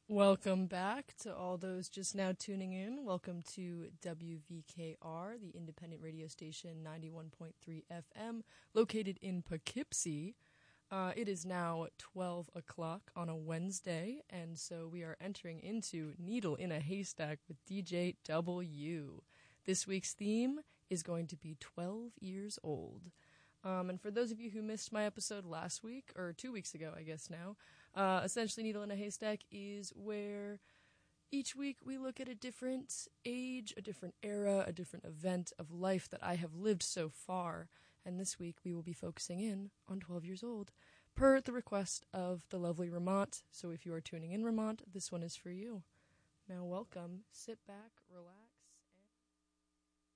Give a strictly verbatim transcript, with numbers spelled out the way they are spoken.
Welcome back to all those just now tuning in. Welcome to W V K R, the independent radio station, ninety-one point three F M, located in Poughkeepsie. Uh, it is now twelve o'clock on a Wednesday, and so we are entering into Needle in a Haystack with D J W. This week's theme is going to be twelve years old. Um, and for those of you who missed my episode last week, or two weeks ago, I guess now, uh, essentially Needle in a Haystack is where each week we look at a different age, a different era, a different event of life that I have lived so far. And this week we will be focusing in on twelve years old, per the request of the lovely Ramont. So if you are tuning in, Ramont, this one is for you. Now welcome, sit back, relax.